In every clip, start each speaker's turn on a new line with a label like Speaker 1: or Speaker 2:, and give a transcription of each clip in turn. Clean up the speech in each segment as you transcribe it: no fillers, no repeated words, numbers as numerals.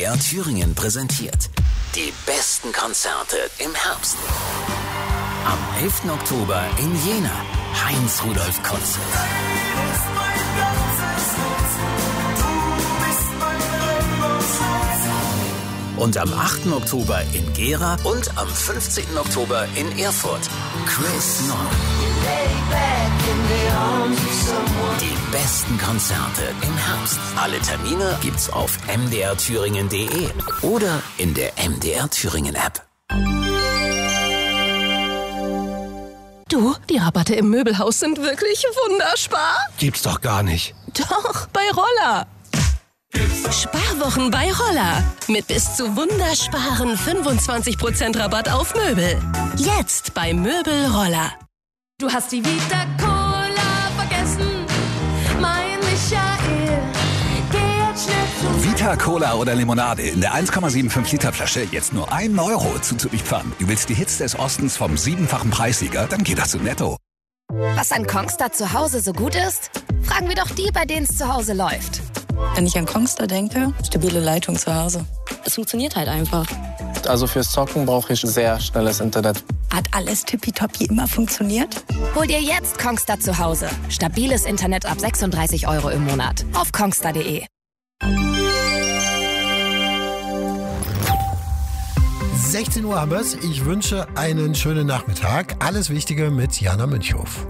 Speaker 1: MDR Thüringen präsentiert die besten Konzerte im Herbst. Am 11. Oktober in Jena, Heinz-Rudolf Konzert. Und am 8. Oktober in Gera und am 15. Oktober in Erfurt, Chris Nord. Die besten Konzerte im Herbst. Alle Termine gibt's auf mdrthüringen.de oder in der MDR Thüringen App.
Speaker 2: Du, die Rabatte im Möbelhaus sind wirklich wunderbar.
Speaker 3: Gibt's doch gar nicht.
Speaker 2: Doch, bei Roller. Sparwochen bei Roller. Mit bis zu wundersparen 25% Rabatt auf Möbel. Jetzt bei Möbel Roller.
Speaker 4: Du hast die Vita Cola vergessen, mein Michael. Geh jetzt schnell zu
Speaker 5: Vita Cola oder Limonade in der 1,75 Liter Flasche jetzt nur 1 Euro zuzüglich Pfand. Du willst die Hits des Ostens vom 7-fachen Preissieger? Dann geht das zu Netto.
Speaker 6: Was an Kongstar zu Hause so gut ist? Fragen wir doch die, bei denen es zu Hause läuft.
Speaker 7: Wenn ich an Kongstar denke, stabile Leitung zu Hause. Es funktioniert halt einfach.
Speaker 8: Also fürs Zocken brauche ich sehr schnelles Internet.
Speaker 7: Hat alles tippitoppi immer funktioniert?
Speaker 6: Hol dir jetzt Kongstar zu Hause. Stabiles Internet ab 36 Euro im Monat. Auf kongstar.de.
Speaker 3: 16 Uhr haben wir es. Ich wünsche einen schönen Nachmittag. Alles Wichtige mit Jana Münchhoff.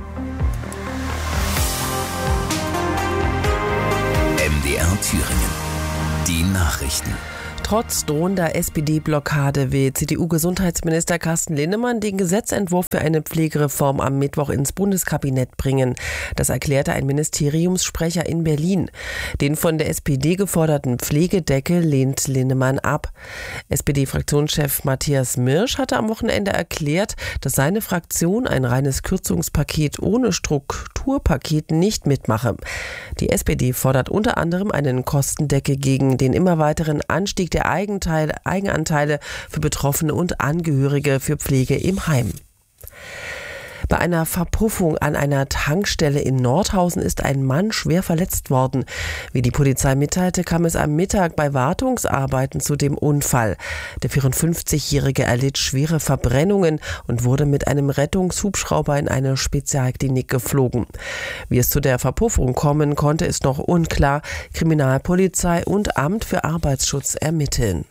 Speaker 1: MDR Thüringen. Die Nachrichten.
Speaker 9: Trotz drohender SPD-Blockade will CDU-Gesundheitsminister Carsten Linnemann den Gesetzentwurf für eine Pflegereform am Mittwoch ins Bundeskabinett bringen. Das erklärte ein Ministeriumssprecher in Berlin. Den von der SPD geforderten Pflegedeckel lehnt Linnemann ab. SPD-Fraktionschef Matthias Mirsch hatte am Wochenende erklärt, dass seine Fraktion ein reines Kürzungspaket ohne Strukturpaket nicht mitmache. Die SPD fordert unter anderem einen Kostendeckel gegen den immer weiteren Anstieg der Eigenanteile für Betroffene und Angehörige für Pflege im Heim. Bei einer Verpuffung an einer Tankstelle in Nordhausen ist ein Mann schwer verletzt worden. Wie die Polizei mitteilte, kam es am Mittag bei Wartungsarbeiten zu dem Unfall. Der 54-Jährige erlitt schwere Verbrennungen und wurde mit einem Rettungshubschrauber in eine Spezialklinik geflogen. Wie es zu der Verpuffung kommen konnte, ist noch unklar. Kriminalpolizei und Amt für Arbeitsschutz ermitteln.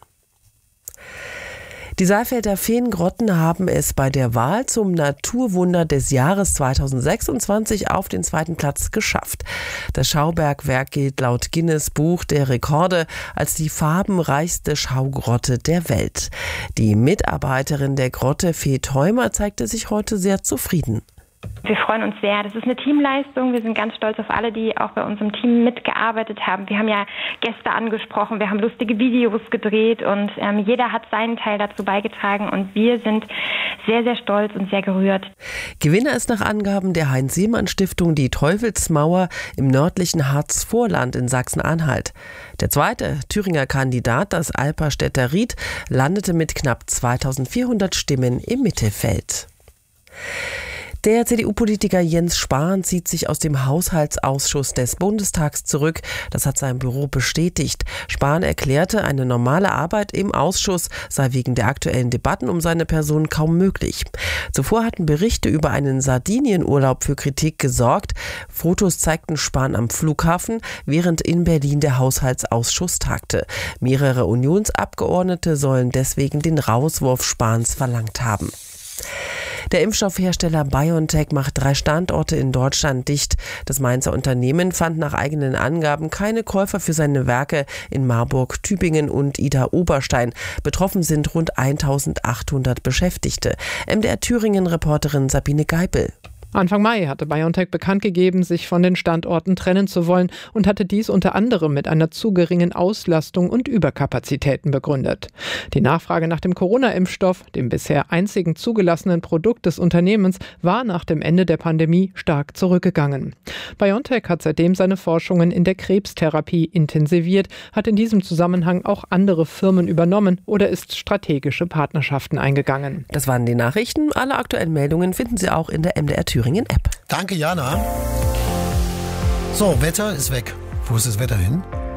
Speaker 9: Die Saalfelder Feengrotten haben es bei der Wahl zum Naturwunder des Jahres 2026 auf den 2. Platz geschafft. Das Schaubergwerk gilt laut Guinness Buch der Rekorde als die farbenreichste Schaugrotte der Welt. Die Mitarbeiterin der Grotte, Fee Theumer, zeigte sich heute sehr zufrieden.
Speaker 10: Wir freuen uns sehr. Das ist eine Teamleistung. Wir sind ganz stolz auf alle, die auch bei uns im Team mitgearbeitet haben. Wir haben ja Gäste angesprochen, wir haben lustige Videos gedreht und jeder hat seinen Teil dazu beigetragen und wir sind sehr, sehr stolz und sehr gerührt.
Speaker 9: Gewinner ist nach Angaben der Heinz-Seemann-Stiftung die Teufelsmauer im nördlichen Harzvorland in Sachsen-Anhalt. Der zweite Thüringer Kandidat, das Alperstädter Ried, landete mit knapp 2400 Stimmen im Mittelfeld. Der CDU-Politiker Jens Spahn zieht sich aus dem Haushaltsausschuss des Bundestags zurück. Das hat sein Büro bestätigt. Spahn erklärte, eine normale Arbeit im Ausschuss sei wegen der aktuellen Debatten um seine Person kaum möglich. Zuvor hatten Berichte über einen Sardinienurlaub für Kritik gesorgt. Fotos zeigten Spahn am Flughafen, während in Berlin der Haushaltsausschuss tagte. Mehrere Unionsabgeordnete sollen deswegen den Rauswurf Spahns verlangt haben. Der Impfstoffhersteller BioNTech macht 3 Standorte in Deutschland dicht. Das Mainzer Unternehmen fand nach eigenen Angaben keine Käufer für seine Werke in Marburg, Tübingen und Idar-Oberstein. Betroffen sind rund 1800 Beschäftigte. MDR Thüringen-Reporterin Sabine Geipel.
Speaker 11: Anfang Mai hatte BioNTech bekannt gegeben, sich von den Standorten trennen zu wollen und hatte dies unter anderem mit einer zu geringen Auslastung und Überkapazitäten begründet. Die Nachfrage nach dem Corona-Impfstoff, dem bisher einzigen zugelassenen Produkt des Unternehmens, war nach dem Ende der Pandemie stark zurückgegangen. BioNTech hat seitdem seine Forschungen in der Krebstherapie intensiviert, hat in diesem Zusammenhang auch andere Firmen übernommen oder ist strategische Partnerschaften eingegangen.
Speaker 9: Das waren die Nachrichten. Alle aktuellen Meldungen finden Sie auch in der MDR Thüringen App.
Speaker 3: Danke, Jana. So, Wetter ist weg. Wo ist das Wetter hin? Hat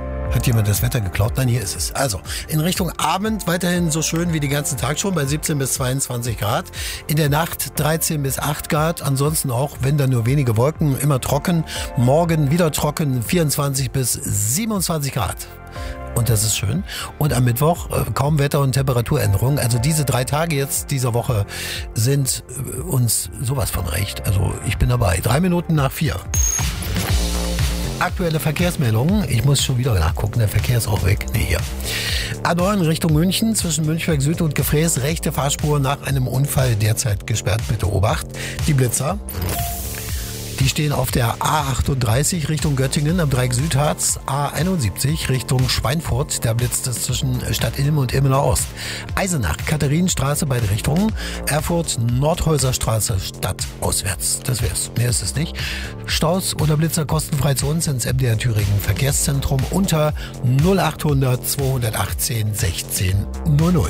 Speaker 3: Hat jemand das Wetter geklaut? Nein, hier ist es. Also, in Richtung Abend weiterhin so schön wie den ganzen Tag schon, bei 17 bis 22 Grad. In der Nacht 13 bis 8 Grad. Ansonsten auch, wenn da nur wenige Wolken, immer trocken. Morgen wieder trocken, 24 bis 27 Grad. Und das ist schön. Und am Mittwoch kaum Wetter- und Temperaturänderungen. Also diese 3 Tage jetzt dieser Woche sind uns sowas von recht. Also ich bin dabei. 3 Minuten nach 4. Aktuelle Verkehrsmeldungen. Ich muss schon wieder nachgucken, der Verkehr ist auch weg. Nee, hier. A9 Richtung München, zwischen Münchberg Süd und Gefräß. Rechte Fahrspur nach einem Unfall derzeit gesperrt. Bitte Obacht. Die Blitzer. Die stehen auf der A38 Richtung Göttingen am Dreieck Südharz, A71 Richtung Schweinfurt, da blitzt es zwischen Stadt Ilm und Ilmenau Ost. Eisenach, Katharinenstraße, beide Richtungen, Erfurt, Nordhäuserstraße, Stadt auswärts. Das wär's, mehr ist es nicht. Staus oder Blitzer kostenfrei zu uns ins MDR Thüringen Verkehrszentrum unter 0800 218 16 00.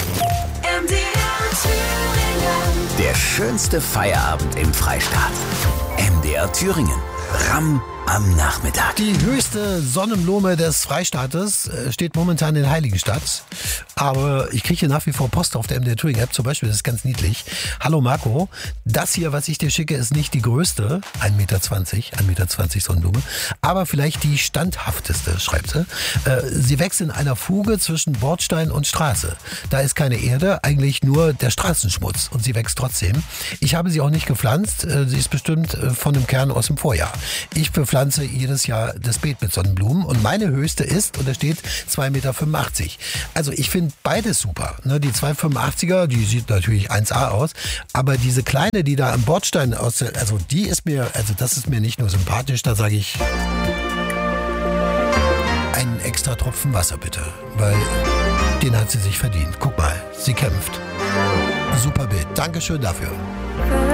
Speaker 1: Der schönste Feierabend im Freistaat. MDR Thüringen. Ramm am Nachmittag.
Speaker 3: Die höchste Sonnenblume des Freistaates steht momentan in Heiligenstadt. Aber ich kriege hier nach wie vor Post auf der MDR Thüringen App zum Beispiel, das ist ganz niedlich. Hallo Marco, das hier, was ich dir schicke, ist nicht die größte, 1,20 Meter Sonnenblume, aber vielleicht die standhafteste, schreibt sie. Sie wächst in einer Fuge zwischen Bordstein und Straße. Da ist keine Erde, eigentlich nur der Straßenschmutz und sie wächst trotzdem. Ich habe sie auch nicht gepflanzt, sie ist bestimmt von einem Kern aus dem Vorjahr. Ich bepflanze jedes Jahr das Beet mit Sonnenblumen und meine höchste ist, und da steht 2,85 Meter. Also ich finde beides super. Ne, die 2,85er, die sieht natürlich 1A aus, aber diese kleine, die da am Bordstein aus, also die ist mir, also das ist mir nicht nur sympathisch, da sage ich einen extra Tropfen Wasser bitte, weil den hat sie sich verdient. Guck mal, sie kämpft. Super Bild. Dankeschön dafür.